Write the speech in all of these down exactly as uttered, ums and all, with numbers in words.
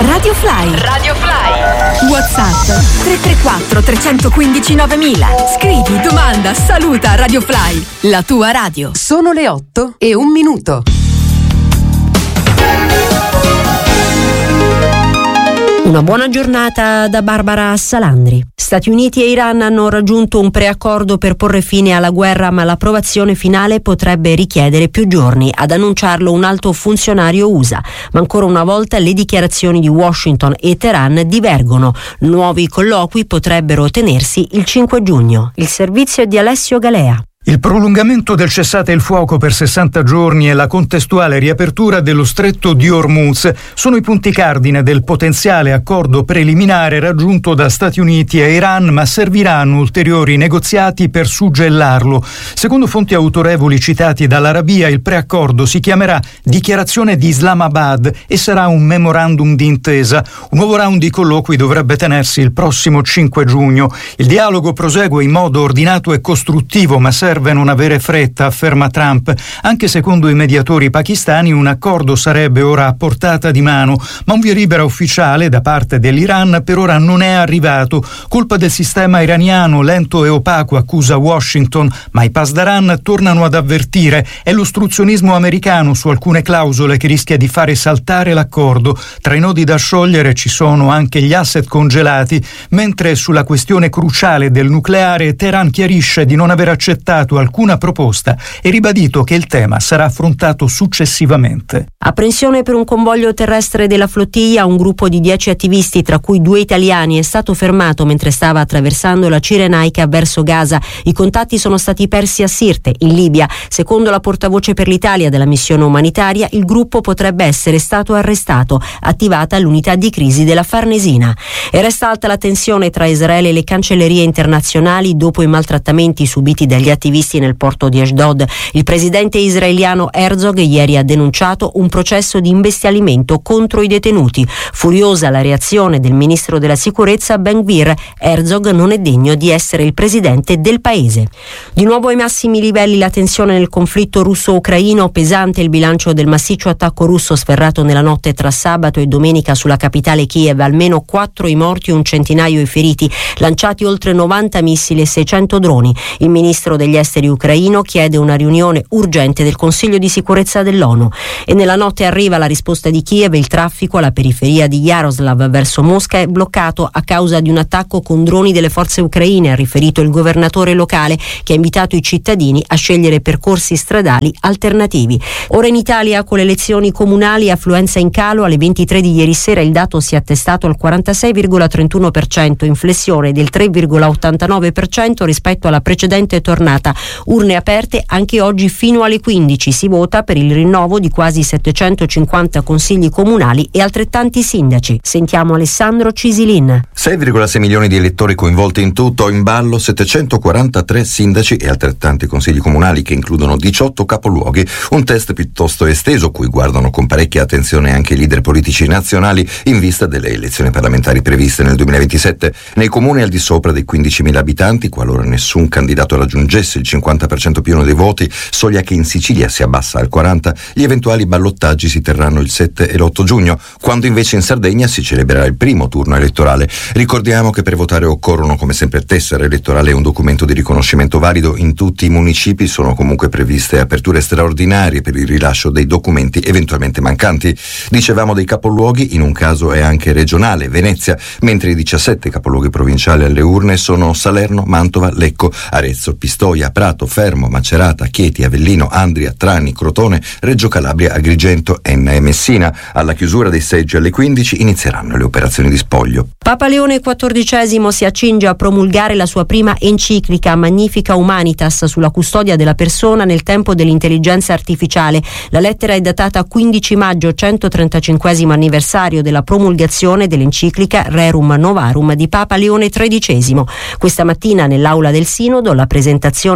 Radio Fly. Radio Fly. WhatsApp tre tre quattro tre uno cinque novemila. Scrivi, domanda, saluta Radio Fly, la tua radio. Sono le otto e un minuto. Una buona giornata da Barbara Salandri. Stati Uniti e Iran hanno raggiunto un preaccordo per porre fine alla guerra, ma l'approvazione finale potrebbe richiedere più giorni. Ad annunciarlo un alto funzionario U S A. Ma ancora una volta le dichiarazioni di Washington e Teheran divergono. Nuovi colloqui potrebbero tenersi il cinque giugno. Il servizio è di Alessio Galea. Il prolungamento del cessate il fuoco per sessanta giorni e la contestuale riapertura dello stretto di Hormuz sono i punti cardine del potenziale accordo preliminare raggiunto da Stati Uniti e Iran, ma serviranno ulteriori negoziati per suggellarlo. Secondo fonti autorevoli citati dall'Arabia, il preaccordo si chiamerà Dichiarazione di Islamabad e sarà un memorandum di intesa. Un nuovo round di colloqui dovrebbe tenersi il prossimo cinque giugno. Il dialogo prosegue in modo ordinato e costruttivo, ma serve Serve non avere fretta, afferma Trump. Anche secondo i mediatori pakistani un accordo sarebbe ora a portata di mano, ma un via libera ufficiale da parte dell'Iran per ora non è arrivato. Colpa del sistema iraniano, lento e opaco, accusa Washington, ma i Pasdaran tornano ad avvertire. È l'ostruzionismo americano su alcune clausole che rischia di fare saltare l'accordo. Tra i nodi da sciogliere ci sono anche gli asset congelati, mentre sulla questione cruciale del nucleare Teheran chiarisce di non aver accettato alcuna proposta e ribadito che il tema sarà affrontato successivamente. Apprensione per un convoglio terrestre della flottiglia. Un gruppo di dieci attivisti, tra cui due italiani, è stato fermato mentre stava attraversando la Cirenaica verso Gaza. I contatti sono stati persi a Sirte, in Libia. Secondo la portavoce per l'Italia della missione umanitaria, il gruppo potrebbe essere stato arrestato. Attivata l'unità di crisi della Farnesina. E resta alta la tensione tra Israele e le cancellerie internazionali dopo i maltrattamenti subiti dagli attivisti nel porto di Ashdod. Il presidente israeliano Herzog ieri ha denunciato un processo di imbestialimento contro i detenuti. Furiosa la reazione del ministro della sicurezza Ben-Gvir. Herzog non è degno di essere il presidente del paese. Di nuovo ai massimi livelli la tensione nel conflitto russo-ucraino. Pesante il bilancio del massiccio attacco russo sferrato nella notte tra sabato e domenica sulla capitale Kiev. Almeno quattro i morti e un centinaio i feriti. Lanciati oltre novanta missili e seicento droni. Il ministro degli esteri ucraino chiede una riunione urgente del Consiglio di sicurezza dell'ONU. E nella notte arriva la risposta di Kiev. Il traffico alla periferia di Yaroslav verso Mosca è bloccato a causa di un attacco con droni delle forze ucraine, ha riferito il governatore locale, che ha invitato i cittadini a scegliere percorsi stradali alternativi. Ora in Italia, con le elezioni comunali, affluenza in calo. Alle ventitré di ieri sera il dato si è attestato al quarantasei virgola trentuno per cento, in flessione del tre virgola ottantanove per cento rispetto alla precedente tornata. Urne aperte anche oggi fino alle quindici. Si vota per il rinnovo di quasi settecentocinquanta consigli comunali e altrettanti sindaci. Sentiamo Alessandro Cisilin. sei virgola sei milioni di elettori coinvolti in tutto, in ballo settecentoquarantatré sindaci e altrettanti consigli comunali che includono diciotto capoluoghi. Un test piuttosto esteso, cui guardano con parecchia attenzione anche i leader politici nazionali in vista delle elezioni parlamentari previste nel duemilaventisette. Nei comuni al di sopra dei quindicimila abitanti, qualora nessun candidato raggiungesse il cinquanta per cento pieno dei voti, soglia che in Sicilia si abbassa al quaranta, gli eventuali ballottaggi si terranno il sette e l'otto giugno, quando invece in Sardegna si celebrerà il primo turno elettorale. Ricordiamo che per votare occorrono come sempre tessera elettorale e un documento di riconoscimento valido. In tutti i municipi sono comunque previste aperture straordinarie per il rilascio dei documenti eventualmente mancanti. Dicevamo dei capoluoghi, in un caso è anche regionale, Venezia, mentre i diciassette capoluoghi provinciali alle urne sono Salerno, Mantova, Lecco, Arezzo, Pistoia, Prato, Fermo, Macerata, Chieti, Avellino, Andria, Trani, Crotone, Reggio Calabria, Agrigento, Enna e Messina. Alla chiusura dei seggi alle quindici inizieranno le operazioni di spoglio. Papa Leone quattordicesimo si accinge a promulgare la sua prima enciclica Magnifica Humanitas sulla custodia della persona nel tempo dell'intelligenza artificiale. La lettera è datata quindici maggio, centotrentacinquesimo anniversario della promulgazione dell'enciclica Rerum Novarum di Papa Leone tredicesimo. Questa mattina nell'aula del Sinodo la presentazione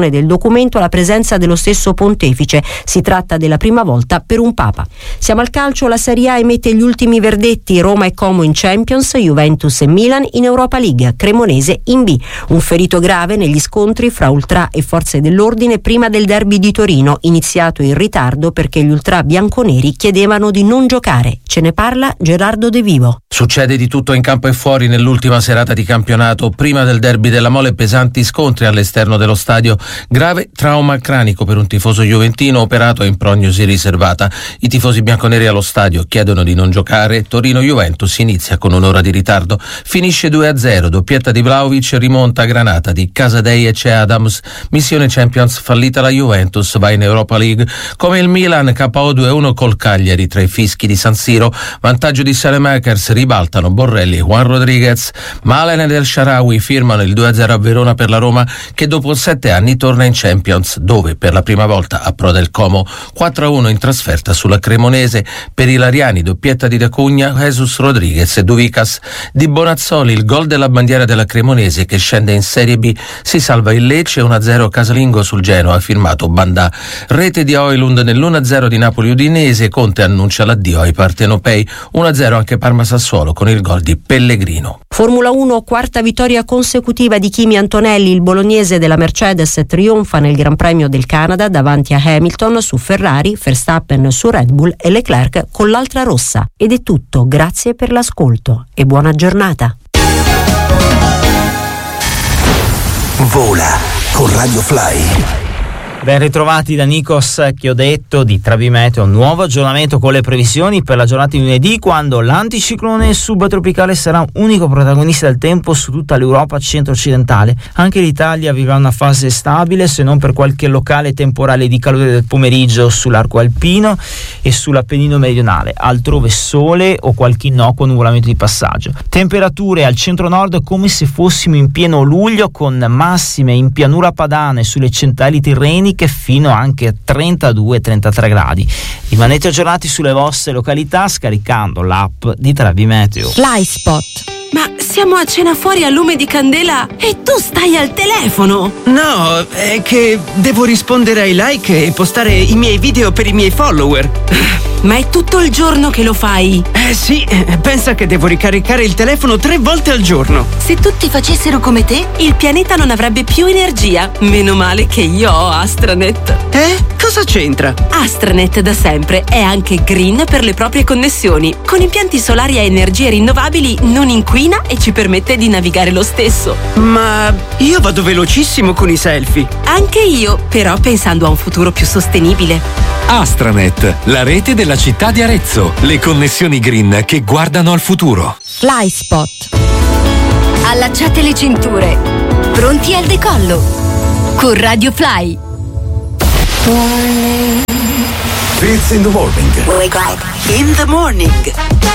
firmazione del documento la presenza dello stesso pontefice. Si tratta della prima volta per un papa. Siamo al calcio, la Serie A emette gli ultimi verdetti: Roma e Como in Champions, Juventus e Milan in Europa League, Cremonese in B. Un ferito grave negli scontri fra ultra e forze dell'ordine prima del derby di Torino, iniziato in ritardo perché gli ultra bianconeri chiedevano di non giocare. Ce ne parla Gerardo De Vivo. Succede di tutto in campo e fuori nell'ultima serata di campionato. Prima del derby della Mole, pesanti scontri all'esterno dello stadio. Grave trauma cranico per un tifoso juventino operato in prognosi riservata. I tifosi bianconeri allo stadio chiedono di non giocare. Torino-Juventus inizia con un'ora di ritardo. Finisce due a zero. Doppietta di Vlahovic, rimonta a Granata di Casadei e c'è Adams. Missione Champions fallita la Juventus, va in Europa League. Come il Milan, K O due a uno col Cagliari tra i fischi di San Siro. Vantaggio di Saelemaekers, ribaltano Borrelli e Juan Rodriguez. Malen ed El Shaarawy firmano il due a zero a Verona per la Roma, che dopo sette anni torna in Champions, dove per la prima volta approda il Como. quattro a uno in trasferta sulla Cremonese. Per i Lariani, doppietta di D'Acunha, Jesus Rodriguez e Duvicas. Di Bonazzoli il gol della bandiera della Cremonese, che scende in Serie B. Si salva il Lecce, uno a zero casalingo sul Genoa, firmato Bandà. Rete di Højlund nell'uno a zero di Napoli-Udinese. Conte annuncia l'addio ai partenopei. uno a zero anche Parma-Sassuolo con il gol di Pellegrino. Formula uno, quarta vittoria consecutiva di Kimi Antonelli. Il bolognese della Mercedes trionfa nel Gran Premio del Canada davanti a Hamilton su Ferrari, Verstappen su Red Bull e Leclerc con l'altra rossa. Ed è tutto, grazie per l'ascolto e buona giornata. Vola con Radio Fly. Ben ritrovati da Nikos Chiodetto di Travimeteo, un nuovo aggiornamento con le previsioni per la giornata di lunedì, quando l'anticiclone subtropicale sarà unico protagonista del tempo su tutta l'Europa centro-occidentale. Anche l'Italia vivrà una fase stabile, se non per qualche locale temporale di calore del pomeriggio sull'arco alpino e sull'Appennino meridionale, altrove sole o qualche innocuo nuvolamento di passaggio. Temperature al centro-nord come se fossimo in pieno luglio, con massime in pianura padana e sulle centrali tirreniche fino anche a trentadue trentatré gradi. Rimanete aggiornati sulle vostre località scaricando l'app di Travimeteo. Flyspot. Ma siamo a cena fuori a lume di candela e tu stai al telefono? No, è che devo rispondere ai like e postare i miei video per i miei follower. Ma è tutto il giorno che lo fai? Eh sì, pensa che devo ricaricare il telefono tre volte al giorno. Se tutti facessero come te, il pianeta non avrebbe più energia. Meno male che io ho Astranet. Eh? Cosa c'entra? Astranet da sempre è anche green per le proprie connessioni. Con impianti solari a energie rinnovabili non inquina e ci permette di navigare lo stesso. Ma io vado velocissimo con i selfie. Anche io, però pensando a un futuro più sostenibile. Astranet, la rete della città di Arezzo. Le connessioni green che guardano al futuro. Flyspot. Allacciate le cinture. Pronti al decollo. Con Radio Fly. It's in the morning. Wake up in the morning.